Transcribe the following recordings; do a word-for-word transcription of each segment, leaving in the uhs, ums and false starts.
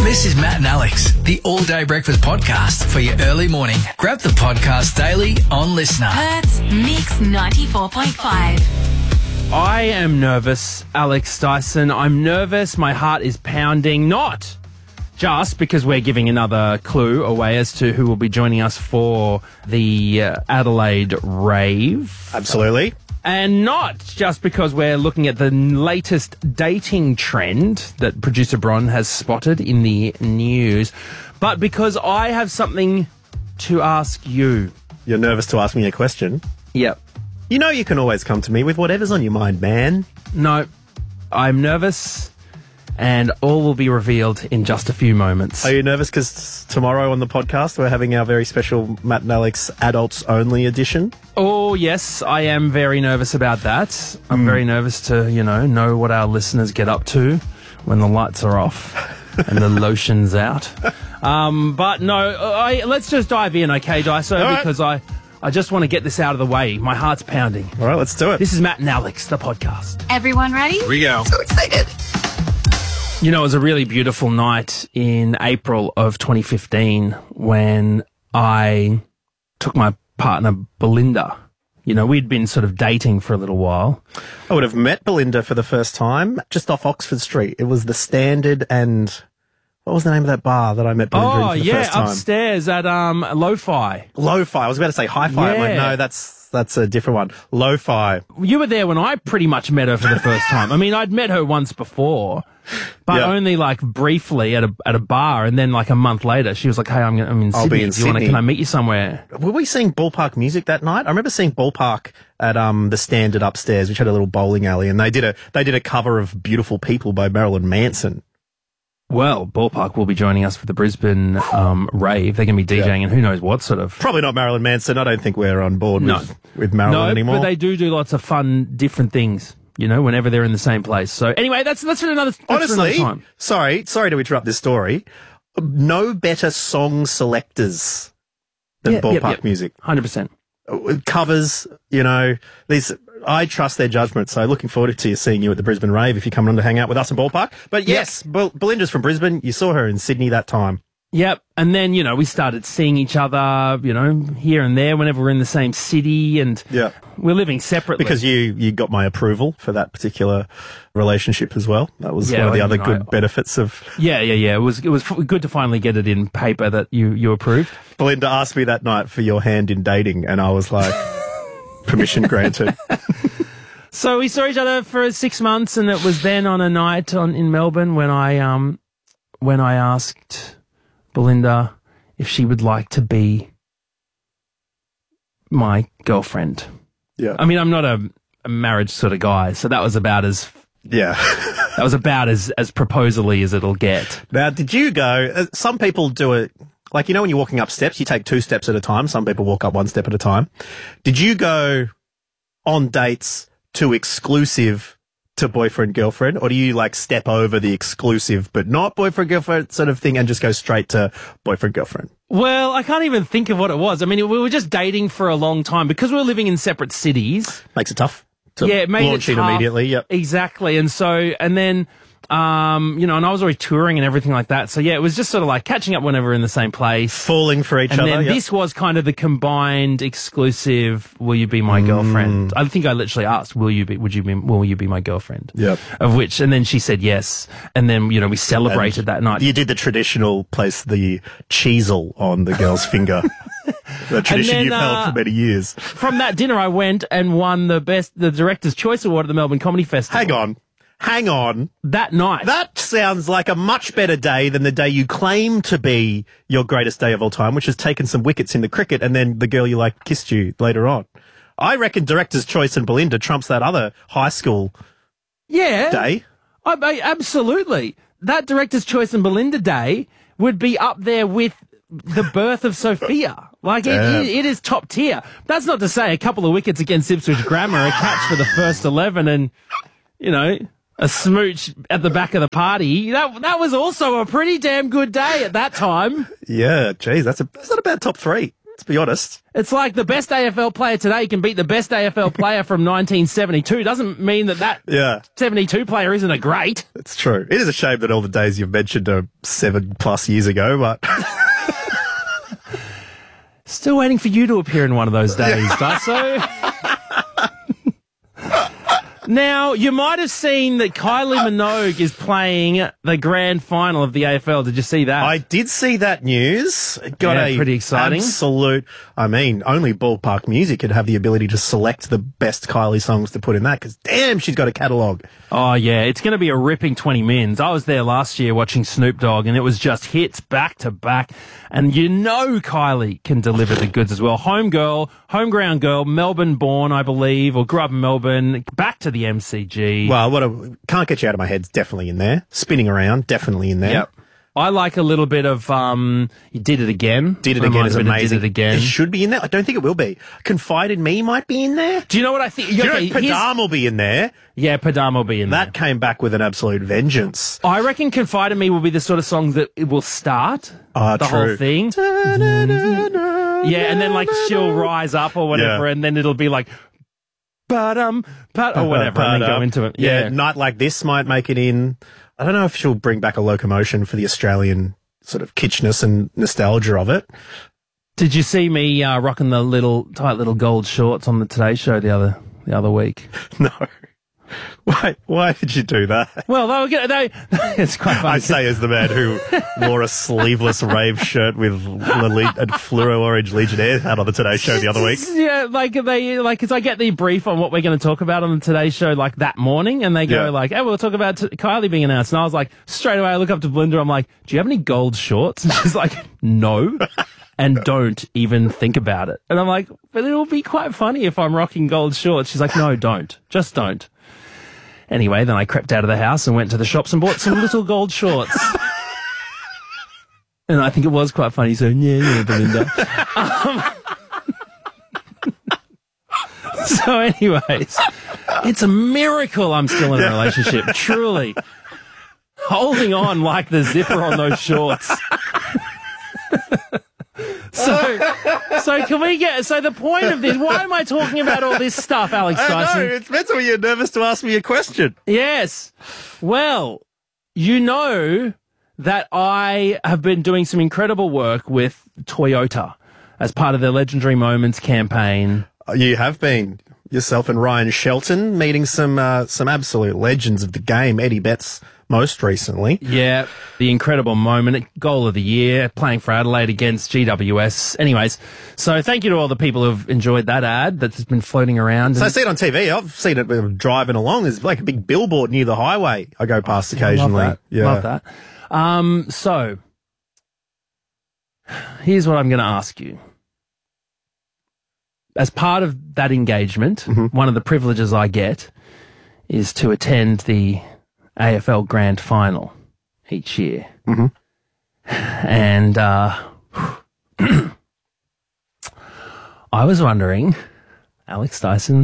This is Matt and Alex, the All Day Breakfast Podcast for your early morning. Grab the podcast daily on Listener. Perth's Mix ninety-four point five. I am nervous, Alex Dyson. I'm nervous. My heart is pounding. Not just because we're giving another clue away as to who will be joining us for the uh, Adelaide Rave. Absolutely. And not just because we're looking at the latest dating trend that producer Bron has spotted in the news, but because I have something to ask you. You're nervous to ask me a question? Yep. You know you can always come to me with whatever's on your mind, man. No, I'm nervous, and all will be revealed in just a few moments. Are you nervous because tomorrow on the podcast we're having our very special Matt and Alex Adults Only edition? Oh, yes, I am very nervous about that. I'm mm. very nervous to, you know, know what our listeners get up to when the lights are off and the lotion's out. Um, but no, I, let's just dive in, okay, Dyso, right. because I... I just want to get this out of the way. My heart's pounding. All right, let's do it. This is Matt and Alex, the podcast. Everyone ready? Here we go. So excited. You know, it was a really beautiful night in April of twenty fifteen when I took my partner, Belinda. You know, we'd been sort of dating for a little while. I would have met Belinda for the first time just off Oxford Street. It was the Standard and... What was the name of that bar that I met Belinda oh, in for the yeah, first time? upstairs at um, Lo-Fi. Lo-Fi. I was about to say Hi-Fi. Yeah. I'm like, no, that's that's a different one. Lo-Fi. You were there when I pretty much met her for the first time. I mean, I'd met her once before, but yeah. only like briefly at a at a bar, and then like a month later, she was like, "Hey, I'm gonna, I'm in I'll Sydney. be in Do you wanna, Sydney. Can I meet you somewhere?" Were we seeing Ballpark Music that night? I remember seeing Ballpark at um the Standard upstairs, which had a little bowling alley, and they did a they did a cover of "Beautiful People" by Marilyn Manson. Well, Ballpark will be joining us for the Brisbane um, rave. They're going to be DJing, yeah. and who knows what sort of... Probably not Marilyn Manson. I don't think we're on board no. with, with Marilyn no, anymore. but they do do lots of fun, different things, you know, whenever they're in the same place. So anyway, that's, that's for another, that's Honestly, for another time. sorry, sorry to interrupt this story. No better song selectors than Yeah, Ballpark yep, yep. Music. one hundred percent. Covers, you know, these... I trust their judgment, so looking forward to seeing you at the Brisbane Rave if you come on to hang out with us in Ballpark. But yes, yep. Bel- Belinda's from Brisbane. You saw her in Sydney that time. Yep. And then, you know, we started seeing each other, you know, here and there whenever we're in the same city, and yeah. we're living separately. Because you, you got my approval for that particular relationship as well. That was yeah, one of the well, other know, good I, benefits of... Yeah, yeah, yeah. It was, it was f- good to finally get it in paper that you, you approved. Belinda asked me that night for your hand in dating, and I was like, permission granted. So we saw each other for six months, and it was then on a night on in Melbourne when I um when I asked Belinda if she would like to be my girlfriend. Yeah. I mean, I'm not a, a marriage sort of guy, so that was about as yeah that was about as as proposally as it'll get. Now, did you go? Uh, some people do it. Like, you know, when you're walking up steps, you take two steps at a time. Some people walk up one step at a time. Did you go on dates to exclusive to boyfriend girlfriend, or do you like step over the exclusive but not boyfriend girlfriend sort of thing and just go straight to boyfriend girlfriend? Well, I can't even think of what it was. I mean, we were just dating for a long time because we were living in separate cities. Makes it tough to yeah, it made launch it in tough. immediately. Yep, exactly. And so, and then. Um, you know, and I was always touring and everything like that. So yeah, it was just sort of like catching up whenever we're in the same place. Falling for each and other. And then yep. this was kind of the combined exclusive, will you be my mm. girlfriend? I think I literally asked, will you be, would you be, will you be my girlfriend? Yep. Of which, and then she said yes. And then, you know, we celebrated and that night. You did the traditional place the cheesel on the girl's finger. The tradition then, you've held uh, for many years. From that dinner, I went and won the best, the Director's Choice Award at the Melbourne Comedy Festival. Hang on. Hang on. That night. That sounds like a much better day than the day you claim to be your greatest day of all time, which has taken some wickets in the cricket, and then the girl you like kissed you later on. I reckon Director's Choice and Belinda trumps that other high school yeah, day. I, I, absolutely. That Director's Choice and Belinda day would be up there with the birth of Sophia. Like, it, it, it is top tier. That's not to say a couple of wickets against Ipswich Grammar, a catch for the first eleven, and, you know... a smooch at the back of the party. That that was also a pretty damn good day at that time. Yeah, geez, that's a that's not a bad top three. Let's be honest. It's like the best A F L player today can beat the best A F L player from nineteen seventy-two. Doesn't mean that that Yeah. seventy-two player isn't a great. It's true. It is a shame that all the days you've mentioned are seven plus years ago, but... Still waiting for you to appear in one of those days, Dasso. Now, you might have seen that Kylie Minogue is playing the grand final of the A F L. Did you see that? I did see that news. It got Yeah, a pretty exciting. absolute. I mean, only Ballpark Music could have the ability to select the best Kylie songs to put in that because damn, she's got a catalogue. Oh, yeah. It's going to be a ripping twenty mins. I was there last year watching Snoop Dogg, and it was just hits back to back. And you know Kylie can deliver the goods as well. Home girl, home ground girl, Melbourne born, I believe, or grew up in Melbourne, back to the M C G. Well, what a, can't get you out of my head's definitely in there. Spinning around, definitely in there. Yep. I like a little bit of, um, you did it again. Did it again Reminds is me of amazing. Did it again. It should be in there. I don't think it will be. Confide in Me might be in there. Do you know what I think? Do you Okay, know here's- Padam will be in there? Yeah, Padam will be in That there. came back with an absolute vengeance. I reckon Confide in Me will be the sort of song that it will start Ah, the true. whole thing. Yeah, and then like she'll rise up or whatever, Yeah. and then it'll be like, Padam, Pad, or whatever, and then go into it. Yeah, Yeah. Night Like This might make it in. I don't know if she'll bring back a locomotion for the Australian sort of kitschness and nostalgia of it. Did you see me uh, rocking the little tight little gold shorts on the Today Show the other the other week? No. Why, why did you do that? Well, they were gonna, they, it's quite funny. I say as the man who wore a sleeveless rave shirt with a, le- a fluoro orange Legionnaire hat on the Today Show the other week. Yeah, like they like because I get the brief on what we're going to talk about on the Today Show like that morning, and they go Yeah. like, "Hey, we'll talk about t- Kylie being announced." And I was like, straight away, I look up to Belinda. I'm like, "Do you have any gold shorts?" And she's like, "No." And don't even think about it. And I'm like, "But it'll be quite funny if I'm rocking gold shorts." She's like, "No, don't. Just don't." Anyway, then I crept out of the house and went to the shops and bought some little gold shorts. And I think it was quite funny. So, yeah, yeah, Belinda. Um, so, anyways, it's a miracle I'm still in a relationship. Truly. Holding on like the zipper on those shorts. So, so can we get, so the point of this, why am I talking about all this stuff, Alex I Dyson? know, it's meant to be you're nervous to ask me a question. Yes. Well, you know that I have been doing some incredible work with Toyota as part of their Legendary Moments campaign. You have been. Yourself and Ryan Shelton meeting some uh, some absolute legends of the game. Eddie Betts most recently. Yeah, the incredible moment, goal of the year, playing for Adelaide against G W S. Anyways, so thank you to all the people who've enjoyed that ad that's been floating around. So I And- see it on T V. I've seen it uh, driving along. There's like a big billboard near the highway. I go past I occasionally. Love that. Yeah. Love that. Um, so, here's what I'm going to ask you. As part of that engagement, Mm-hmm. one of the privileges I get is to attend the A F L Grand Final each year. Mm-hmm. And uh, I was wondering, Alex Dyson,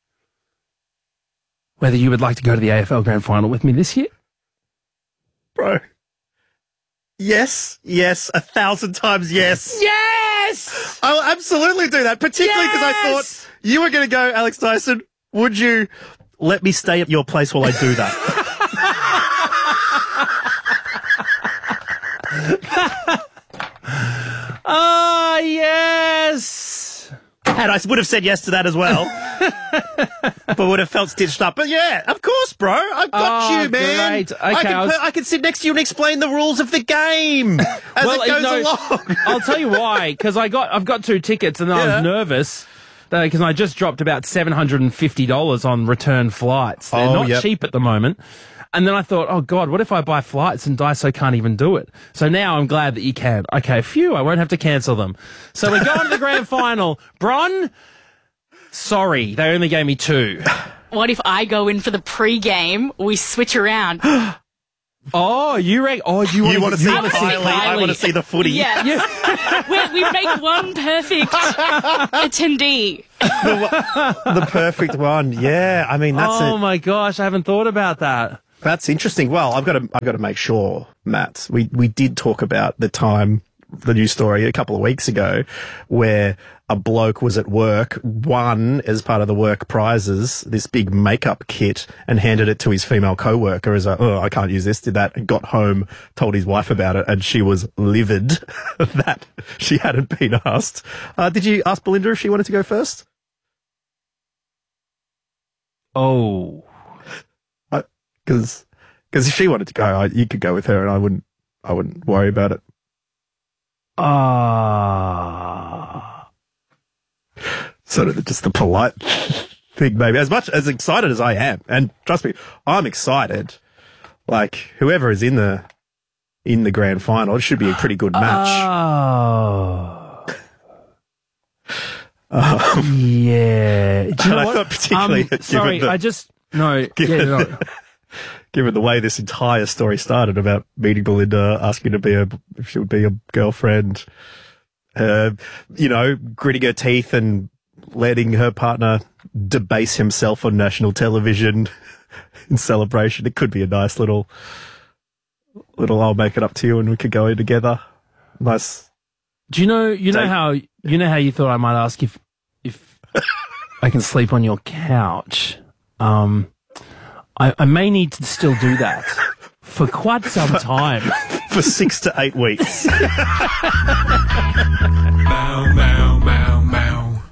whether you would like to go to the A F L Grand Final with me this year? Bro. Yes, yes, a thousand times yes. Yes! I'll absolutely do that, particularly because I Yes! thought you were going to go, Alex Dyson, would you let me stay at your place while I do that? Ah, yes! And I would have said yes to that as well, but would have felt stitched up. But yeah, of course, bro. I've got Oh, you, man. great. I, Okay, can I was- put- I can sit next to you and explain the rules of the game as Well, it goes no, along. I'll tell you why, because I got I've got two tickets and I Yeah. was nervous because I just dropped about seven hundred and fifty dollars on return flights. They're Oh, not yep. cheap at the moment. And then I thought, oh God, what if I buy flights and Daiso can't even do it? So now I'm glad that you can. Okay, phew, I won't have to cancel them. So we're going to the grand final. Bron, sorry, they only gave me two. What if I go in for the pre-game? We switch around. Oh, you reckon? Oh, you want You want to see I wanna see Kylie? I Kylie. want to see the footy. Yeah. we, we make one perfect attendee. The perfect one. Yeah, I mean that's Oh it. my gosh, I haven't thought about that. That's interesting. Well, I've got to I've got to make sure, Matt. We we did talk about the time the news story a couple of weeks ago where a bloke was at work, won as part of the work prizes this big makeup kit and handed it to his female co-worker as a, oh, I can't use this, did that, and got home, told his wife about it, and she was livid that she hadn't been asked. Uh, did you ask Belinda if she wanted to go first? Oh. Because because if she wanted to go, I, you could go with her and I wouldn't, I wouldn't worry about it. Ah. Sort of just the polite thing, maybe. As much as excited as I am, and trust me, I'm excited. Like whoever is in the in the grand final, it should be a pretty good match. Oh. um, yeah. Do you know and I what? thought particularly, Um, given sorry, the, I just no. given, Yeah, no. the, given the way this entire story started about meeting Belinda, asking to be a if she would be a girlfriend, uh, you know, gritting her teeth and letting her partner debase himself on national television in celebration. It could be a nice little, little. I'll make it up to you, and we could go in together. Nice. Do you know? You know Dave- how you know how you thought I might ask if if I can sleep on your couch. Um, I, I may need to still do that for quite some time. For six to eight weeks. Mow, mow, mow, mow.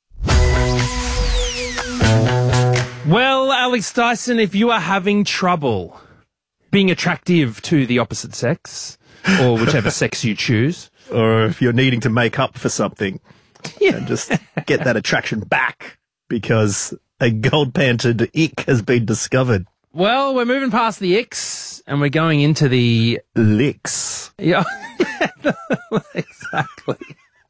Well, Alex Dyson, if you are having trouble being attractive to the opposite sex, or whichever sex you choose, Or if you're needing to make up for something and just get that attraction back because a gold-panted ick has been discovered. well, we're moving past the icks and we're going into the Licks. yeah, exactly.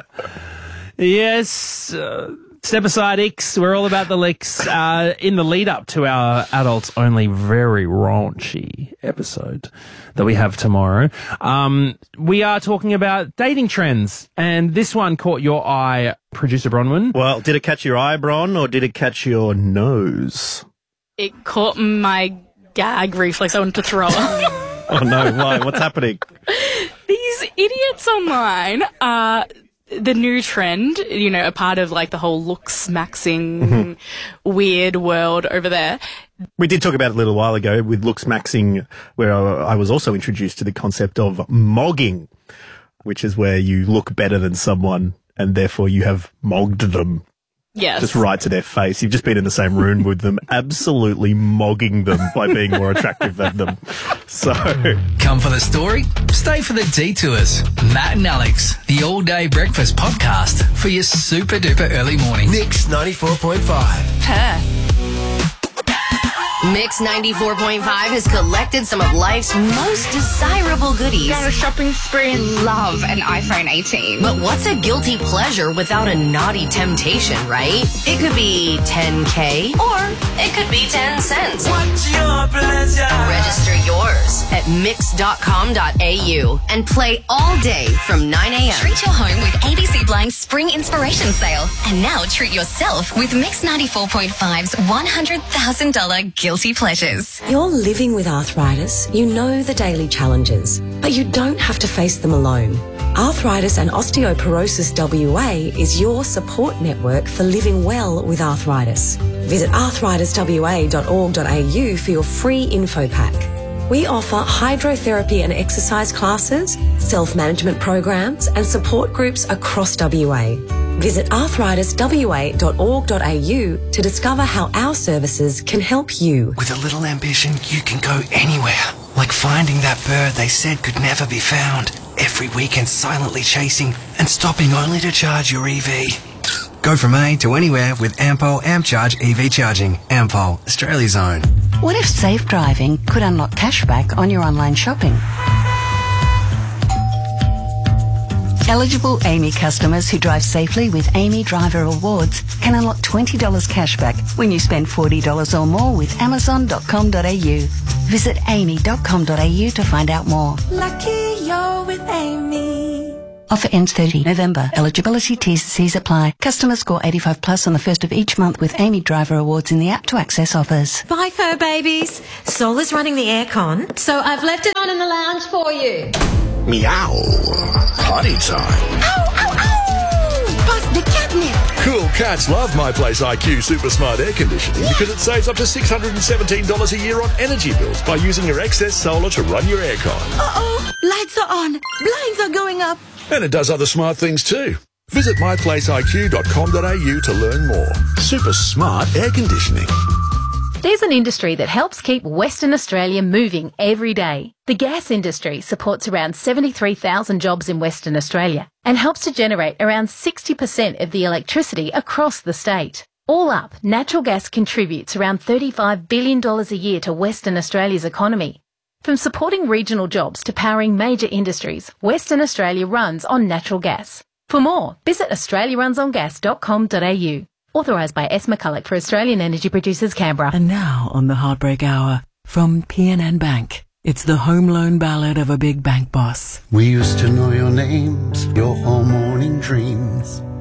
Yes. Uh, Step aside, icks. We're all about the licks. Uh, in the lead up to our adults only very raunchy episode that we have tomorrow, um, we are talking about dating trends. And this one caught your eye, producer Bronwyn. Well, did it catch your eye, Bron, or did it catch your nose? It caught my gag reflex. I wanted to throw up. Oh, no. Why? What's happening? These idiots online are the new trend, you know, a part of like the whole looks maxing weird world over there. We did talk about it a little while ago with looks maxing, where I, I was also introduced to the concept of mogging, which is where you look better than someone and therefore you have mogged them. Yes. Just right to their face. You've just been in the same room with them, absolutely mogging them by being more attractive than them. So, Come for the story, stay for the detours. Matt and Alex, the All Day Breakfast podcast for your super duper early morning. Mix ninety-four point five. Perth. Mix ninety-four point five has collected some of life's most desirable goodies. On a shopping spree and love an iPhone eighteen. But what's a guilty pleasure without a naughty temptation, right? It could be ten K or it could be ten cents. What's your pleasure? Register yours at mix dot com dot a u and play all day from nine a.m. Treat your home with A B C Blank's Spring Inspiration Sale. And now treat yourself with Mix ninety-four point five's one hundred thousand dollars Guilty Pleasures. You're living with arthritis, you know the daily challenges, but you don't have to face them alone. Arthritis and Osteoporosis W A is your support network for living well with arthritis. Visit arthritis w a dot org dot a u for your free info pack. We offer hydrotherapy and exercise classes, self-management programs and support groups across W A. Visit arthritis w a dot org dot a u to discover how our services can help you. With a little ambition, you can go anywhere. Like finding that bird they said could never be found. Every weekend silently chasing and stopping only to charge your E V. Go from A to anywhere with Ampol AmpCharge E V charging. Ampol, Australia's own. What if safe driving could unlock cashback on your online shopping? Eligible Amy customers who drive safely with Amy Driver Awards can unlock twenty dollars cashback when you spend forty dollars or more with amazon dot com dot a u. Visit amy dot com dot a u to find out more. Lucky you're with Amy. Offer ends thirtieth November. Eligibility T's and C's apply. Customers score eighty-five plus on the first of each month with Amy Driver Awards in the app to access offers. Bye, fur babies. Sol is running the aircon, so I've left it on in the lounge for you. Meow. Potty time. Ow, ow, ow! Pass the catnip. Cool cats love My Place I Q Super Smart Air Conditioning because it saves up to six hundred seventeen dollars a year on energy bills by using your excess solar to run your aircon. Uh-oh, lights are on, blinds are going up. And it does other smart things too. Visit my place I Q dot com dot a u to learn more. Super smart air conditioning. There's an industry that helps keep Western Australia moving every day. The gas industry supports around seventy-three thousand jobs in Western Australia and helps to generate around sixty percent of the electricity across the state. All up, natural gas contributes around thirty-five billion dollars a year to Western Australia's economy. From supporting regional jobs to powering major industries, Western Australia runs on natural gas. For more, visit australia runs on gas dot com dot a u. Authorised by S. McCulloch for Australian Energy Producers, Canberra. And now on the Heartbreak Hour, from P N N Bank, it's the home loan ballad of a big bank boss. We used to know your names, your whole morning dreams.